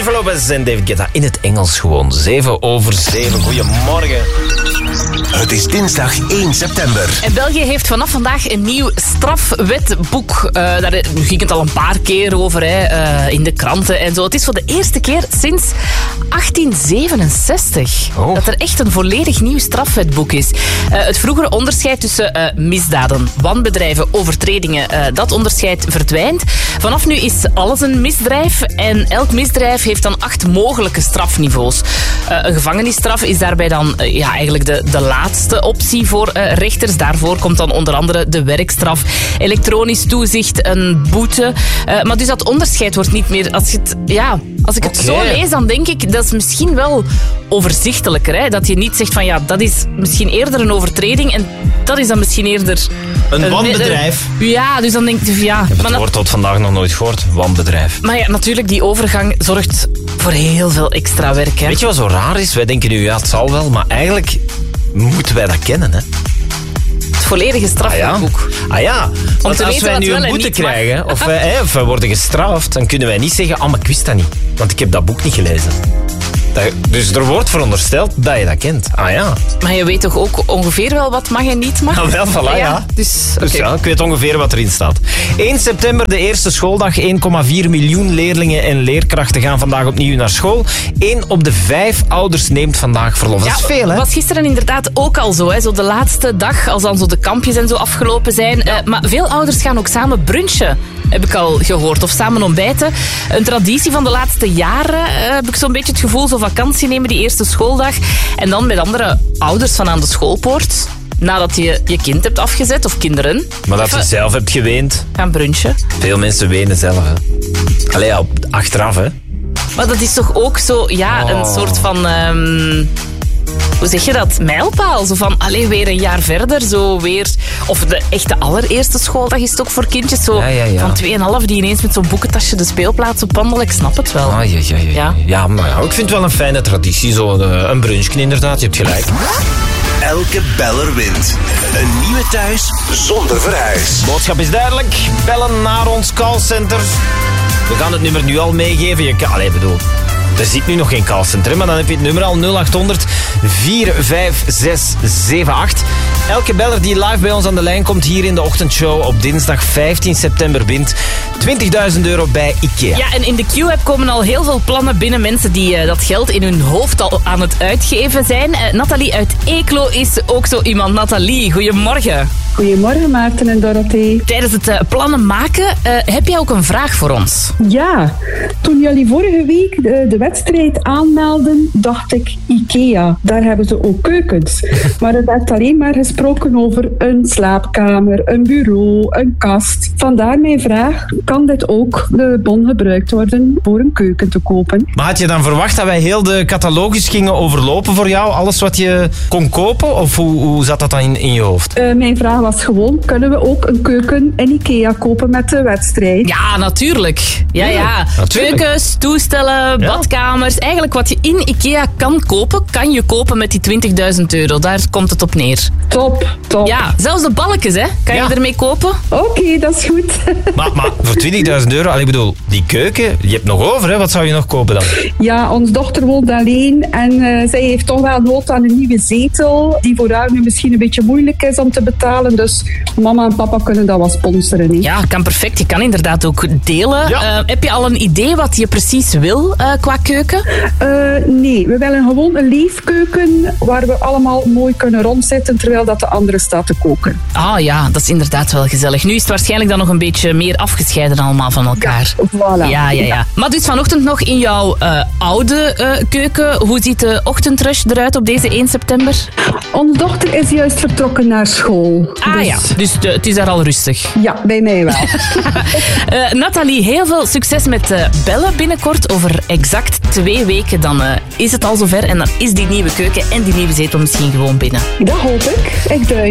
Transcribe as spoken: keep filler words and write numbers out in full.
Jennifer Lopez en David Guetta in het Engels gewoon. Zeven over zeven. Goedemorgen. Het is dinsdag één september. En België heeft vanaf vandaag een nieuw strafwetboek. Uh, daar ging het al een paar keer over hè, uh, in de kranten en zo. Het is voor de eerste keer sinds achttien zevenenzestig oh. dat er echt een volledig nieuw strafwetboek is. Uh, het vroegere onderscheid tussen uh, misdaden, wanbedrijven, overtredingen, uh, dat onderscheid verdwijnt. Vanaf nu is alles een misdrijf en elk misdrijf heeft dan acht mogelijke strafniveaus. Uh, een gevangenisstraf is daarbij dan uh, ja, eigenlijk de, de laatste optie voor uh, rechters. Daarvoor komt dan onder andere de werkstraf, elektronisch toezicht, een boete. Uh, maar dus dat onderscheid wordt niet meer... Als, je het, ja, als ik het okay. zo lees, dan denk ik dat is misschien wel overzichtelijker. Hè? Dat je niet zegt van ja, dat is misschien eerder een overtreding en dat is dan misschien eerder... Een wanbedrijf. Een, ja, dus dan denk je ja... Ik heb het woord tot vandaag nog nooit gehoord, wanbedrijf. Maar ja, natuurlijk, die overgang zorgt voor heel veel extra werk. Hè? Weet je wat zo raar is? Wij denken nu, ja, het zal wel, maar eigenlijk moeten wij dat kennen, hè? Het volledige strafboek. Ah ja, ah, ja. Want als wij nu een boete krijgen, of wij, of wij worden gestraft, dan kunnen wij niet zeggen, ah, maar ik wist dat niet, want ik heb dat boek niet gelezen. Dat, dus er wordt verondersteld dat je dat kent. Ah ja. Maar je weet toch ook ongeveer wel wat mag en niet mag? Nou, wel, voilà, ja. ja. Dus, okay. dus ja, ik weet ongeveer wat erin staat. één september, de eerste schooldag. één komma vier miljoen leerlingen en leerkrachten gaan vandaag opnieuw naar school. Eén op de vijf ouders neemt vandaag verlof. Dat is veel, hè? was gisteren inderdaad ook al zo. Hè? Zo de laatste dag, als dan zo de kampjes en zo afgelopen zijn. Ja. Uh, maar veel ouders gaan ook samen brunchen. Heb ik al gehoord. Of samen ontbijten. Een traditie van de laatste jaren. Uh, heb ik zo'n beetje het gevoel. Zo vakantie nemen die eerste schooldag. En dan met andere ouders van aan de schoolpoort. Nadat je je kind hebt afgezet. Of kinderen. Maar dat je zelf hebt geweend. Gaan brunchen. Veel mensen wenen zelf. Hè. Allee, ja, achteraf hè. Maar dat is toch ook zo. Ja, oh. een soort van... Um, hoe zeg je dat? Mijlpaal. Zo van, allee, weer een jaar verder. Zo weer... Of de echte allereerste schooldag is het ook voor kindjes. Zo ja, ja, ja. van twee en een half die ineens met zo'n boekentasje de speelplaats op wandelen. Ik snap het wel. Ah, ja, ja, ja. Ja. ja, maar ja, ik vind het wel een fijne traditie. Zo een brunchje inderdaad, je hebt gelijk. Elke beller wint. Een nieuwe thuis zonder verhuis. Boodschap is duidelijk. Bellen naar ons callcenter. We gaan het nummer nu al meegeven. Je kan... Allee, bedoel... Er zit nu nog geen callcenter, maar dan heb je het nummer al nul acht honderd, vier vijf zes zeven acht. Elke beller die live bij ons aan de lijn komt hier in de ochtendshow op dinsdag vijftien september wint twintigduizend euro bij IKEA. Ja, en in de Q-app komen al heel veel plannen binnen. Mensen die uh, dat geld in hun hoofd al aan het uitgeven zijn. Uh, Nathalie uit Eeklo is ook zo iemand. Nathalie, goedemorgen. Goedemorgen Maarten en Dorothee. Tijdens het uh, plannen maken, uh, heb jij ook een vraag voor ons? Ja, toen jullie vorige week de, de wedstrijd aanmelden, dacht ik IKEA. Daar hebben ze ook keukens. Maar het werd alleen maar gesproken over een slaapkamer, een bureau, een kast. Vandaar mijn vraag, kan dit ook de bon gebruikt worden voor een keuken te kopen? Maar had je dan verwacht dat wij heel de catalogus gingen overlopen voor jou? Alles wat je kon kopen? Of hoe, hoe zat dat dan in, in je hoofd? Uh, mijn vraag was gewoon, kunnen we ook een keuken in IKEA kopen met de wedstrijd? Ja, natuurlijk. Ja, ja. ja. Natuurlijk. Keukens, toestellen, ja. badkamers. Eigenlijk wat je in IKEA kan kopen, kan je kopen met die twintigduizend euro. Daar komt het op neer. Top, top. Ja, zelfs de balkjes, hè. Kan ja. je ermee kopen? Oké, okay, dat is goed. Maar, maar voor twintigduizend euro, ik bedoel, die keuken, je hebt nog over, hè? Wat zou je nog kopen dan? Ja, onze dochter woont alleen en uh, zij heeft toch wel nood aan een nieuwe zetel, die voor haar nu misschien een beetje moeilijk is om te betalen. Dus mama en papa kunnen dat wel sponsoren. He. Ja, kan perfect. Je kan inderdaad ook delen. Ja. Uh, heb je al een idee wat je precies wil uh, qua keuken? Uh, nee, we willen gewoon een leefkeuken waar we allemaal mooi kunnen rondzitten terwijl dat de andere staat te koken. Ah ja, dat is inderdaad wel gezellig. Nu is het waarschijnlijk dan nog een beetje meer afgescheiden allemaal van elkaar. Ja, voilà. Ja, ja, ja. Maar dus vanochtend nog in jouw uh, oude uh, keuken. Hoe ziet de ochtendrush eruit op deze één september? Onze dochter is juist vertrokken naar school. Ah dus... ja, dus de, het is daar al rustig. Ja, bij mij wel. uh, Nathalie, heel veel succes met uh, bellen binnenkort. Over exact twee weken dan uh, is het al zover. En dan is die nieuwe keuken en die nieuwe zetel misschien gewoon binnen. Dat hoop ik. Ik duim.